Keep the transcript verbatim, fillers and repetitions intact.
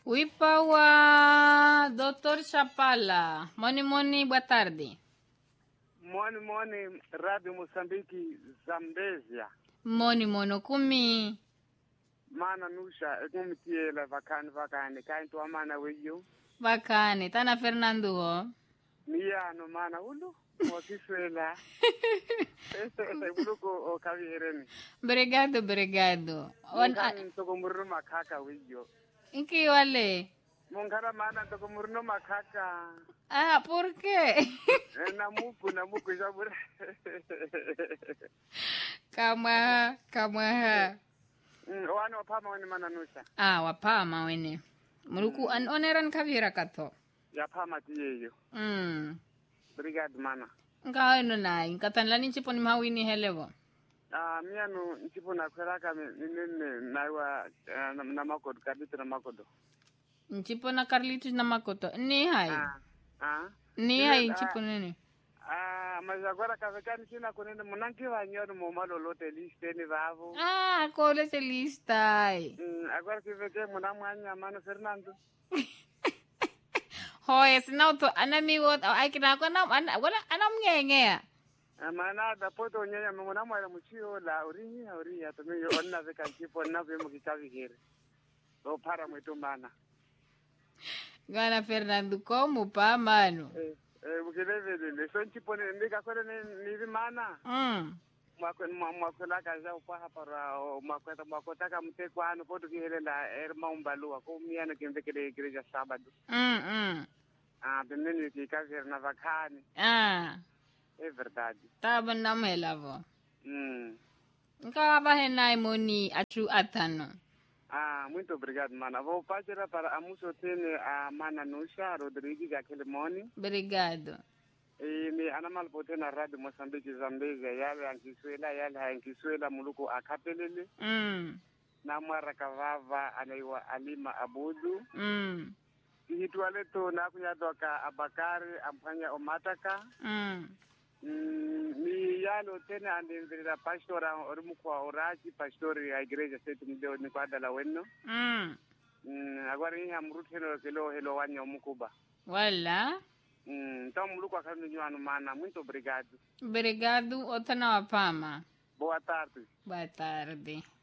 Uipawa, doutor Chapala. Moni moni, boa tarde. Moni moni, Rádio Moçambique, Zambésia. Moni mono kumi. Mana nusha, ekumitiela vakani vakani, kaintu amana weyo. Vakani, tana Fernando ho. Miyano mana ulu, wakiswela. Buluko o kavireni. Obrigado, obrigado. Mungani toko murno makaka weyo. Inki wale? Mungara mana toko murno makaka. Ah, por qué? Namuku, namuku, jabura. Kama, kama. Wano wapama wene mana nusha. Ah, wapama wene. Muruku mm. an oneran kavira kato. Yapama tiyeyo. Mm. Obrigado mana. Nka weno na, nkatan lani nchipo ni mawini helevo. Ah, miano nchipo na kweraka nene naiwa na makodo, Carlitos na makodo. Nchipo na Carlitos na makodo. Ni hai? Ah, ah. Ni hai nchipo nene? Ah, mas agora kavekani sina kunene munanki wanyono momalo lote listeni vavo. Ah, kole se listai. Mm, agora kiveke munamwanya mano Fernando. Hoy, sinauto anamigo ay kinako na ana wala anam ngenge. Mana da poto nyanya munamwala muchio la urinyi uriya to me onna veka chipo na vemo kikavigere. Do para mweto mana. Gana Fernando como pa mano. Eh, eh mukilevele le son chipo ne ndika kole ne ni mana. Mm. Mwakwen mwakwela kaza upaha para mwakweta mwakwetaka mtekwano poto kihelela erma umbalua ko miana kimvekele igreja sábado. Mm mm. Ah, benene kikaver na vakani. Ah. É verdade. Taba na melavo. Hum. Nka ba henai moni atu atano. Ah, muito obrigado, mana. Vou partir para a Musotene, a Mana Nusha, Rodrigues, aquele moni. Obrigado. E me anamal pote na Rádio Moçambique, Zambésia, yale ankisuela, yale ankisuela muluko akapelele. Mm. Na mwara kavava anaiwa Alima Abudu. Mm. Ihituale to na kunyadoka Abakari amfanya Omataka. Mm. Mm, ni yalo tena andenzera pastora orumukwa orachi pastori a igreja setu mdeo ni kwa dala weno. Mm. Mm, agora ni amrutu helo kelo helo wanya mukuba. Wala. Mm, então muluko akanu nyuano mana, muito obrigado. Obrigado, otana wapama. Boa tarde. Boa tarde.